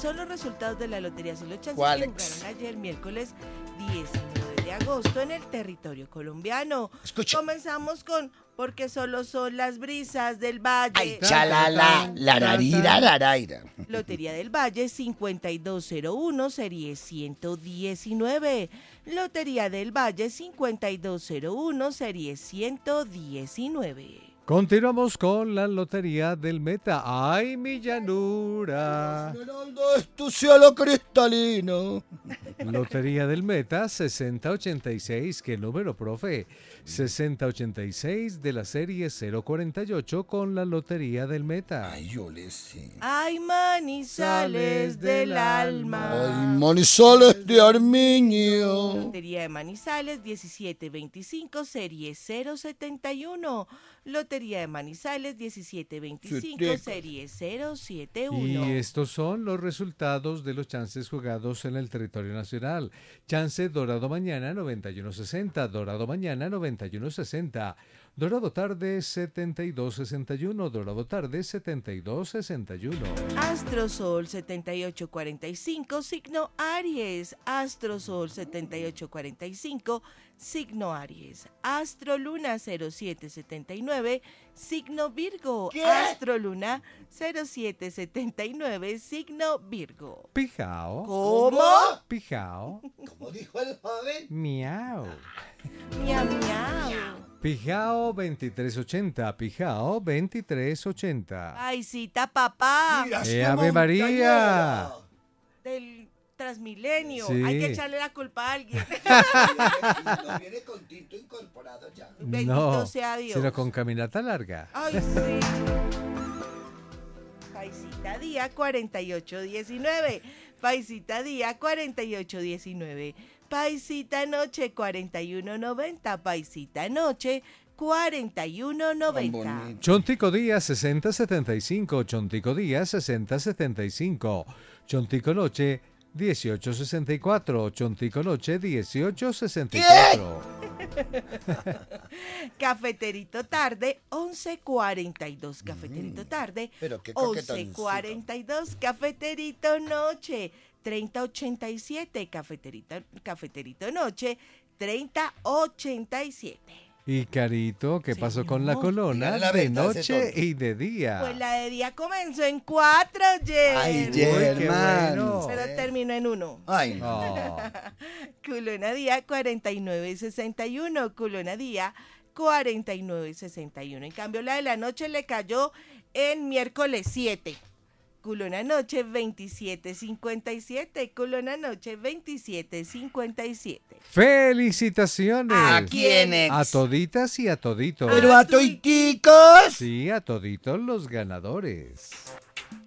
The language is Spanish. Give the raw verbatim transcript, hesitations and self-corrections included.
son los resultados de la Lotería y los chances ¿Cuáles? que jugaron ayer, miércoles diecinueve de agosto, en el territorio colombiano. Escucha. Comenzamos con Porque solo son las brisas del valle. Ay, chalala, lararira, laraira. Lotería del Valle cincuenta y dos cero uno, serie ciento diecinueve. Lotería del Valle cincuenta y dos cero uno, serie ciento diecinueve. Continuamos con la Lotería del Meta. ¡Ay, mi llanura! Esmeralda es tu cielo cristalino. Lotería del Meta sesenta ochenta y seis. ¿Qué número, profe? sesenta ochenta y seis de la serie cero cuarenta y ocho con la Lotería del Meta. Ay, yo le sé. Ay, manizales del alma. Ay, Manizales de Armiño. Lotería de Manizales diecisiete veinticinco, serie cero setenta y uno. Lotería de Manizales diecisiete veinticinco, Siete. serie cero setenta y Y uno. estos son los resultados de los chances jugados en el territorio nacional. Chance Dorado mañana noventa y uno sesenta, Dorado mañana noventa y uno sesenta, Dorado tarde setenta y dos sesenta y uno, Dorado tarde setenta y dos sesenta y uno. Astrosol setenta y ocho cuarenta y cinco, signo Aries. Astrosol setenta y ocho cuarenta y cinco, signo Aries. Astroluna cero siete setenta y nueve, signo Virgo. ¿Qué? Astroluna cero siete setenta y nueve, signo Virgo. Pijao, ¿Cómo? pijao, ¿Cómo dijo el joven? miau. Miau, miau. Pijao veintitrés ochenta, Pijao veintitrés ochenta. Paisita papá Mira, ¡Eh, esta Ave María! montañera. del Transmilenio. Sí. Hay que echarle la culpa a alguien. No viene con tinto incorporado ya. Bendito No, sea Dios. sino con caminata larga. Ay, sí. Paisita día cuarenta y ocho diecinueve. Paisita día cuarenta y ocho diecinueve. Paisita noche cuarenta y uno noventa. Paisita noche cuarenta y uno noventa. bonito. Chontico Díaz sesenta setenta y cinco, Chontico Díaz sesenta setenta y cinco, Chontico Noche dieciocho sesenta y cuatro, Chontico Noche dieciocho sesenta y cuatro. Cafeterito tarde once cuarenta y dos. Cafeterito tarde Pero qué once coquetoncito. cuarenta y dos. Cafeterito noche treinta ochenta y siete. Cafeterito, cafeterito noche treinta ochenta y siete. Y Carito, ¿qué pasó con la Señor. colona Dígale la de verdad, ese noche tonto. y de día? Pues la de día comenzó en cuatro, Yer. Ay, Uy, qué Germán. bueno. Pero terminó en uno. Ay, no. Oh, Culona día cuarenta y nueve sesenta y uno. Culona día cuarenta y nueve sesenta y uno. En cambio, la de la noche le cayó en miércoles siete. Culona noche veintisiete cincuenta y siete. Culona noche veintisiete cincuenta y siete. ¡felicitaciones! ¿A quiénes? A toditas y a toditos. Pero a toiticos. Sí, a toditos los ganadores.